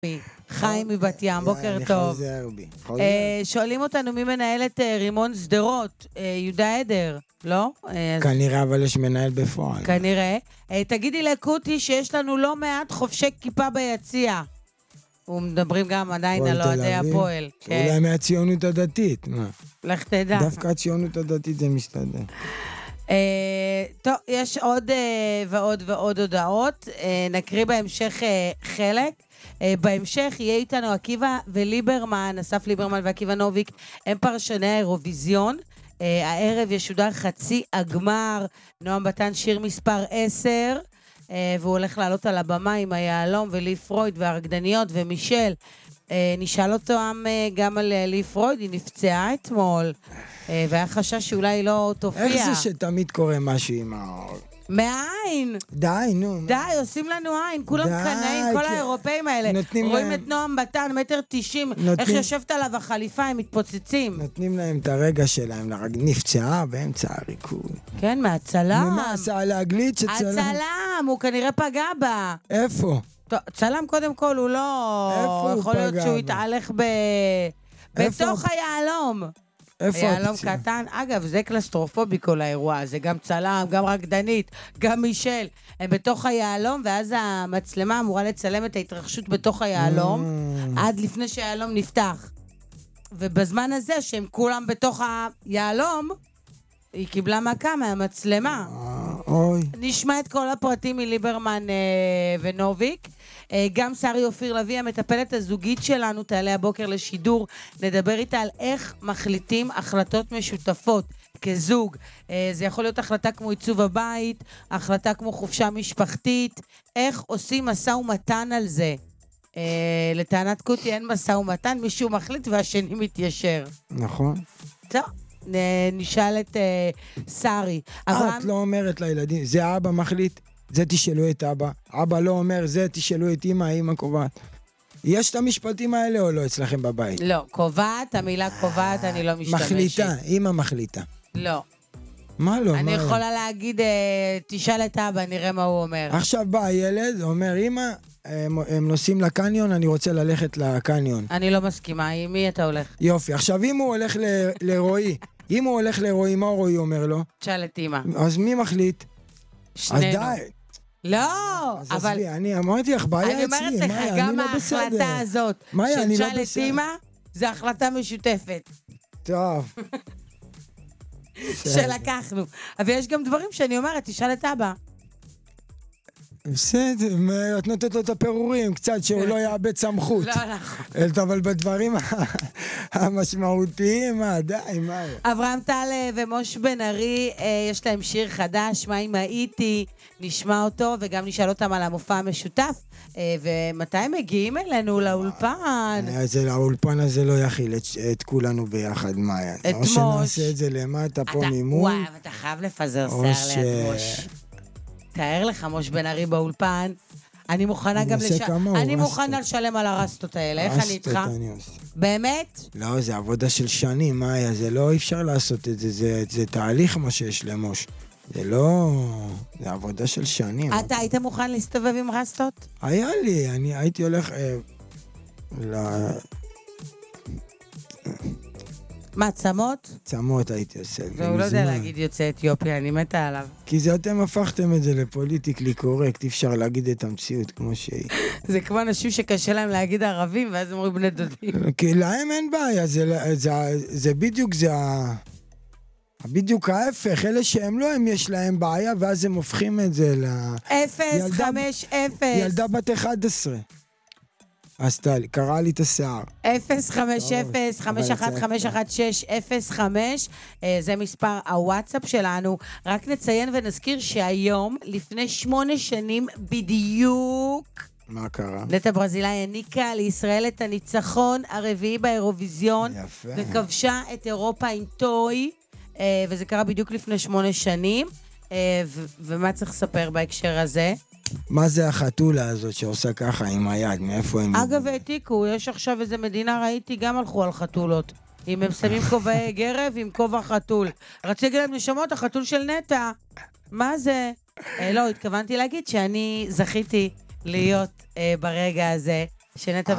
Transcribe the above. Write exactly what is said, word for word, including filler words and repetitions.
חיים מבת ים, בוקר טוב. שואלים אותנו מי מנהל את רימון סדרות, יהודה עדר, לא? כנראה, אבל יש מנהל בפועל. כנראה. תגידי לקוטי שיש לנו לא מעט חובשי כיפה ביציע. ומדברים גם עדיין על אוהדי הפועל. אולי מהציונות הדתית. לך תדע. דווקא הציונות הדתית זה מסתדר. טוב, יש עוד ועוד ועוד הודעות. נקריא בהמשך חלק. בהמשך יהיה איתנו עקיבא וליברמן, אסף ליברמן ועקיבא נוביק, הם פרשני האירוויזיון. הערב ישודר חצי הגמר, נועם בתן שיר מספר עשר, והוא הולך לעלות על הבמה עם היעלום ולי פרויד והרקדניות ומישל. נשאל אותם גם על לי פרויד, היא נפצעה אתמול, והיה חשש שאולי לא תופיע. איך זה שתמיד קורה משהו עם האור? מהעין. די, נו. די, עושים לנו עין. כולם קנאים, כל האירופאים האלה. רואים את נועם בתן, מטר תשעים, איך יושבת עליו החליפה, הם מתפוצצים. נותנים להם את הרגע שלהם, נפצעה באמצע הריקוד. כן, מהצלם. ומה עשה להגליד שצלם? הצלם, הוא כנראה פגע בה. איפה? צלם קודם כל, הוא לא... איפה הוא פגע בה? יכול להיות שהוא יתהלך ב... בתוך היעלום. יעלום קטן, אגב, זה קלסטרופובי כל האירוע, זה גם צלם, גם רקדנית, גם מישל, הם בתוך היעלום, ואז המצלמה אמורה לצלם את ההתרחשות בתוך היעלום, עד לפני שהיעלום נפתח. ובזמן הזה, שהם כולם בתוך היעלום, היא קיבלה מכה מהמצלמה. נשמע את כל הפרטים מליברמן ונוביק. גם שרי אופיר לוי, המטפלת הזוגית שלנו, תעלה הבוקר לשידור. נדבר איתה על איך מחליטים החלטות משותפות כזוג. זה יכול להיות החלטה כמו עיצוב הבית, החלטה כמו חופשה משפחתית. איך עושים מסע ומתן על זה? לטענת קוטי אין מסע ומתן, מישהו מחליט והשני מתיישר. נכון. טוב. נשאל את שרי. את לא אומרת לילדים, זה אבא מחליט, זה תשאלו את אבא. אבא לא אומר, זה תשאלו את אמא, אמא קובעת. יש את המשפטים האלה או לא אצלכם בבית? לא, קובעת, המילה קובעת, אני לא משתמשת. מחליטה, אמא מחליטה. לא. מה לא? אני יכולה להגיד, תשאל את אבא, נראה מה הוא אומר. עכשיו בא הילד, אומר, אמא, הם נוסעים לקניון, אני רוצה ללכת לקניון. אני לא מסכימה, עם מי אתה הולך? יופי, עכשיו אם הוא הולך לרועי, אם הוא הולך לרועי, מה רועי אומר לו? תשאל את אמא. אז מי מחליט? שנינו. אז די. לא, אז אבל... עזבי, אני אמרתי לך, בעיה אצלי, אני אומרת לך, גם ההחלטה הזאת, שתשאל את אמא, זה החלטה משותפת. טוב. שלקחנו. אבל יש גם דברים שאני אומרת, תשאל את אבא. בסדר, את נותנת לו את הפירורים, קצת שהוא לא יאבד סמכות. לא, נכון. אבל בדברים המשמעותיים, מה, די, מה? אברהם טל ומוש בן ארי, יש להם שיר חדש, מה אם הייתי, נשמע אותו, וגם נשאל אותם על המופע המשותף, ומתי הם מגיעים אלינו לאולפן? האולפן הזה לא יכיל את כולנו ביחד, מאיה. את מוש. או שנעשה את זה למטה פה ממול. וואו, אתה חייב לפזר שיער ליד מוש. תאר לך מוש בן ארי באולפן, אני מוכנה גם לשלם, אני מוכנה לשלם על הרסטות האלה, איך אני איתך? באמת? לא, זה עבודה של שנים, מאיה, זה לא אפשר לעשות את זה, זה תהליך מה שיש למוש. זה לא, זה עבודה של שנים. אתה היית מוכן להסתובב עם רסטות? היה לי, אני הייתי הולך ל... מה, צמות? צמות הייתי עושה. והוא לא יודע להגיד יוצא אתיופיה, אני מתה עליו. כי זה אתם הפכתם את זה לפוליטיקלי קורקט, אפשר להגיד את המציאות כמו שהיא. זה כמו אנשים שקשה להם להגיד ערבים, ואז אומרים בני דודים. כי להם אין בעיה, זה בדיוק, זה בדיוק ההפך, אלה שהם לא, הם יש להם בעיה, ואז הם הופכים את זה ל... אפס, חמש, אפס. ילדה בת אחד עשרה. עשתה לי, קראה לי את השיער. אפס חמש אפס חמש אחת חמש אחת שש אפס חמש, זה מספר הוואטסאפ שלנו. רק נציין ונזכיר שהיום, לפני שמונה שנים בדיוק, מה קרה? נטע ברזילאי העניקה לישראל את הניצחון הרביעי באירוויזיון, וכבשה את אירופה עם טוי, וזה קרה בדיוק לפני שמונה שנים, ומה צריך לספר בהקשר הזה? מה זה החתולה הזאת שעושה ככה עם היד? מאיפה הם... אגב, העתיקו, יש עכשיו איזה מדינה, ראיתי, גם הלכו על חתולות. אם הם שמים כובעי גרב עם כובע חתול. רציתי להגיד להם לשמות, החתול של נטע. מה זה? לא, התכוונתי להגיד שאני זכיתי להיות ברגע הזה שנטע